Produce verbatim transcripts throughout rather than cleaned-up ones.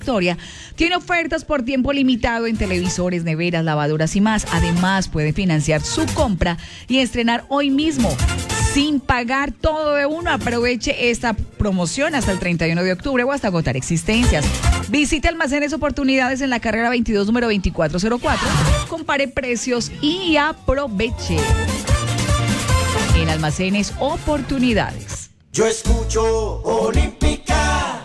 historia, tiene ofertas por tiempo limitado en televisores, neveras, lavadoras y más. Además, puede financiar su compra y estrenar hoy mismo sin pagar todo de uno. Aproveche esta promoción hasta el treinta y uno de octubre o hasta agotar existencias. Visite Almacenes Oportunidades en la carrera veintidós, número veinticuatro cero cuatro. Compare precios y aproveche. En Almacenes Oportunidades. Yo escucho Olímpica.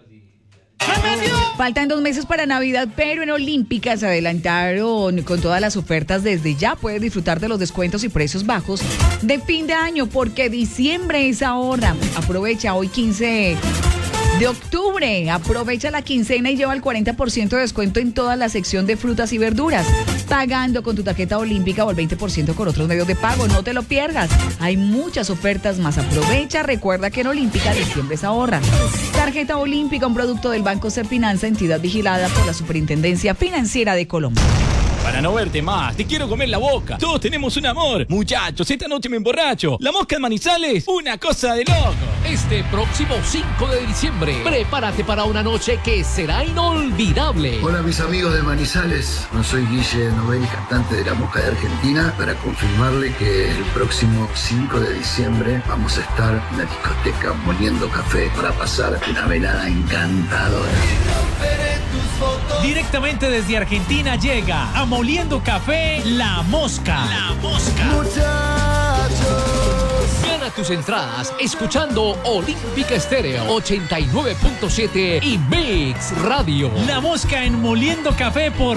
Faltan dos meses para Navidad, pero en Olímpica se adelantaron con todas las ofertas desde ya. Puedes disfrutar de los descuentos y precios bajos de fin de año, porque diciembre es ahora. Aprovecha hoy quince de octubre. Aprovecha la quincena y lleva el cuarenta por ciento de descuento en toda la sección de frutas y verduras, pagando con tu tarjeta Olímpica o el veinte por ciento con otros medios de pago. No te lo pierdas. Hay muchas ofertas más. Aprovecha. Recuerda que en Olímpica diciembre es ahorra. Tarjeta Olímpica, un producto del Banco Serfinanza, entidad vigilada por la Superintendencia Financiera de Colombia. Para no verte más, te quiero comer la boca. Todos tenemos un amor. Muchachos, esta noche me emborracho. La Mosca en Manizales, una cosa de loco. Este próximo cinco de diciembre, prepárate para una noche que será inolvidable. Hola mis amigos de Manizales, no soy Guille Novelli, cantante de La Mosca de Argentina, para confirmarle que el próximo cinco de diciembre vamos a estar en la discoteca Moliendo Café para pasar una velada encantadora. Directamente desde Argentina llega a Moliendo Café La Mosca. La Mosca. Muchachos. Gana tus entradas escuchando Olímpica Estéreo ochenta y nueve punto siete y Mix Radio. La Mosca en Moliendo Café por